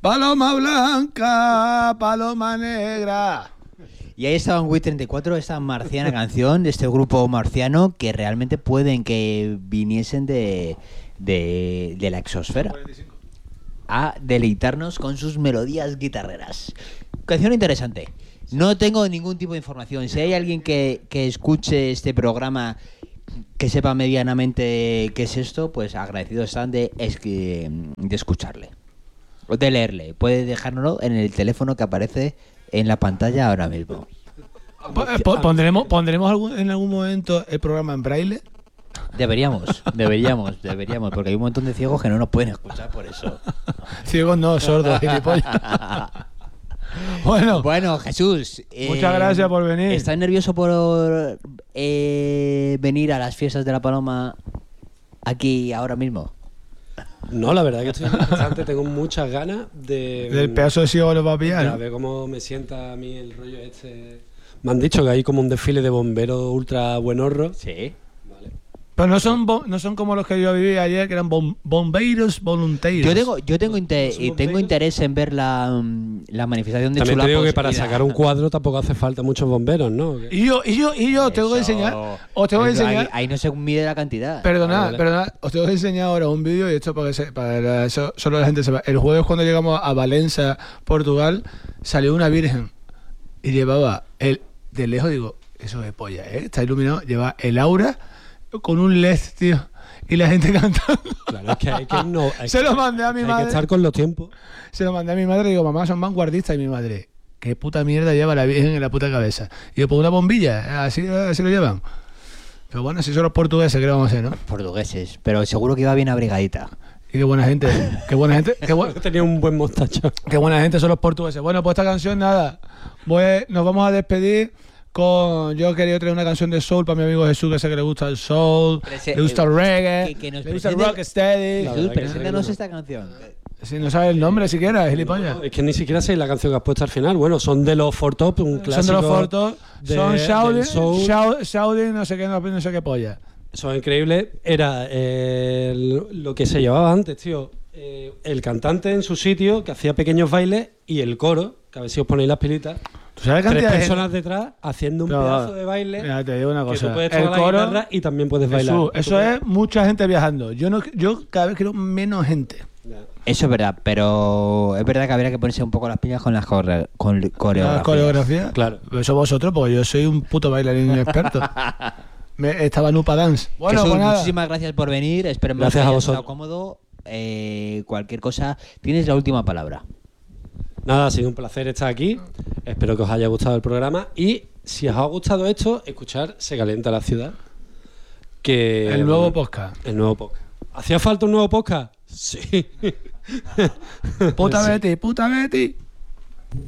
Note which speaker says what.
Speaker 1: Paloma blanca, paloma negra.
Speaker 2: Y ahí estaba en Wii 34, esta marciana canción de este grupo marciano que realmente pueden que viniesen de la exosfera a deleitarnos con sus melodías guitarreras. Canción interesante. No tengo ningún tipo de información. Si hay alguien que escuche este programa que sepa medianamente qué es esto, pues agradecidos están de escucharle o de leerle. Puede dejárnoslo en el teléfono que aparece en la pantalla ahora mismo.
Speaker 1: ¿Pondremos en algún momento el programa en braille?
Speaker 2: Deberíamos, porque hay un montón de ciegos que no nos pueden escuchar por eso.
Speaker 1: Ciegos no, sordos, gilipollas.
Speaker 2: Bueno, Jesús.
Speaker 1: Muchas gracias por venir.
Speaker 2: ¿Estás nervioso por venir a las fiestas de la Paloma aquí ahora mismo?
Speaker 3: No, la verdad que estoy bastante, tengo muchas ganas de...
Speaker 1: ¿Del pedazo de ciego lo va a pillar?
Speaker 3: A ver cómo me sienta a mí el rollo este. Me han dicho que hay como un desfile de bomberos ultra buenorro.
Speaker 2: Sí.
Speaker 3: Vale.
Speaker 1: Pero no son como los que yo viví ayer, que eran bombeiros voluntarios.
Speaker 2: Yo tengo interés en ver la manifestación de
Speaker 3: También
Speaker 2: chulapos.
Speaker 3: te digo que para sacar un cuadro tampoco hace falta muchos bomberos, ¿no?
Speaker 1: Y yo tengo que enseñar. Os tengo que enseñar.
Speaker 2: Ahí no se mide la cantidad.
Speaker 1: Perdona, os tengo que enseñar ahora un vídeo y esto para eso solo la gente sepa. El jueves cuando llegamos a Valencia, Portugal, salió una virgen y llevaba de lejos, digo, eso es polla, está iluminado, lleva el aura con un LED, tío, y la gente cantando.
Speaker 3: Claro, es que hay que
Speaker 1: se lo mandé a mi madre.
Speaker 3: Hay que estar con los tiempos.
Speaker 1: Se lo mandé a mi madre y digo, mamá, son vanguardistas. Y mi madre, ¿qué puta mierda lleva la virgen en la puta cabeza? Y yo, pues una bombilla, así lo llevan. Pero bueno, si son los portugueses, ¿qué vamos a hacer, no?
Speaker 2: Portugueses, pero seguro que iba bien abrigadita.
Speaker 1: Y qué buena gente,
Speaker 3: Tenía un buen mostacho.
Speaker 1: Qué buena gente son los portugueses. Bueno, pues esta canción, nada, nos vamos a despedir con... Yo quería traer una canción de soul para mi amigo Jesús, que sé que le gusta el soul, le gusta el reggae, le gusta el rocksteady.
Speaker 2: Jesús, preséntanos esta canción.
Speaker 1: Si no sabes el nombre siquiera, gilipollas.
Speaker 3: Es que ni siquiera sé la canción que has puesto al final. Bueno, son de los Four Top, un clásico.
Speaker 1: Son de los Four Top, son Shouting, no sé qué polla.
Speaker 3: Son increíbles. Era lo que se llevaba antes, tío. El cantante en su sitio, que hacía pequeños bailes, y el coro, que a ver si os ponéis las pilitas.
Speaker 1: ¿Tú sabes
Speaker 3: Tres personas detrás haciendo un pedazo de baile.
Speaker 1: Mira, te digo una cosa.
Speaker 3: Que tú puedes tocar la guitarra y también puedes bailar.
Speaker 1: Eso es mucha gente viajando. Yo cada vez quiero menos gente.
Speaker 2: Eso es verdad, pero es verdad que habría que ponerse un poco las pilas con las
Speaker 1: coreografías.
Speaker 3: Claro.
Speaker 1: Eso vosotros, porque yo soy un puto bailarín experto. Estaba Nupa Dance.
Speaker 2: Bueno, Jesús, pues muchísimas gracias por venir. Espero que
Speaker 3: hayas
Speaker 2: estado cómodo. Cualquier cosa, tienes la última palabra.
Speaker 3: Nada, ha sido un placer estar aquí. Espero que os haya gustado el programa. Y si os ha gustado esto, escuchar Se Calienta la Ciudad.
Speaker 1: El nuevo podcast.
Speaker 3: ¿Hacía falta un nuevo podcast? Sí.
Speaker 1: Puta Betty.